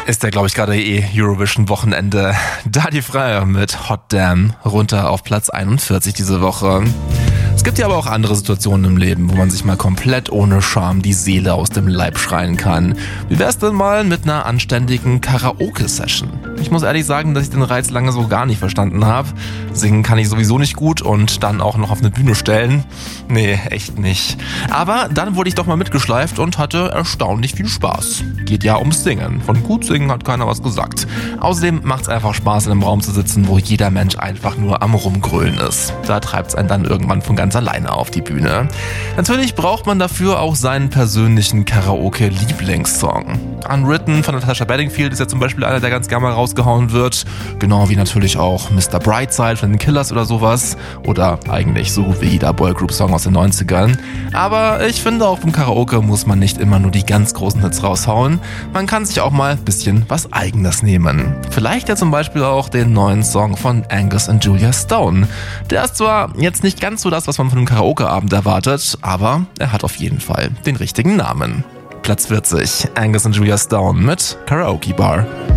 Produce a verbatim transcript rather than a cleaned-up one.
Ist ja, glaube ich, gerade eh Eurovision-Wochenende. Dadi Freyr mit Hot Damn runter auf Platz einundvierzig diese Woche. Es gibt ja aber auch andere Situationen im Leben, wo man sich mal komplett ohne Scham die Seele aus dem Leib schreien kann. Wie wär's denn mal mit einer anständigen Karaoke-Session? Ich muss ehrlich sagen, dass ich den Reiz lange so gar nicht verstanden habe. Singen kann ich sowieso nicht gut und dann auch noch auf eine Bühne stellen? Nee, echt nicht. Aber dann wurde ich doch mal mitgeschleift und hatte erstaunlich viel Spaß. Geht ja ums Singen. Von gut singen hat keiner was gesagt. Außerdem macht's einfach Spaß, in einem Raum zu sitzen, wo jeder Mensch einfach nur am Rumgrölen ist. Da treibt's einen dann irgendwann von ganz alleine auf die Bühne. Natürlich braucht man dafür auch seinen persönlichen Karaoke-Lieblingssong. Unwritten von Natasha Bedingfield ist ja zum Beispiel einer, der ganz gerne mal rausgehauen wird. Genau wie natürlich auch Mister Brightside von den Killers oder sowas. Oder eigentlich so gut wie jeder Boygroup-Song aus den neunzigern. Aber ich finde, auch beim Karaoke muss man nicht immer nur die ganz großen Hits raushauen. Man kann sich auch mal ein bisschen was Eigenes nehmen. Vielleicht ja zum Beispiel auch den neuen Song von Angus und Julia Stone. Der ist zwar jetzt nicht ganz so das, was man von einem Karaoke-Abend erwartet, aber er hat auf jeden Fall den richtigen Namen. Platz vierzig, Angus und Julia Stone mit Karaoke Bar.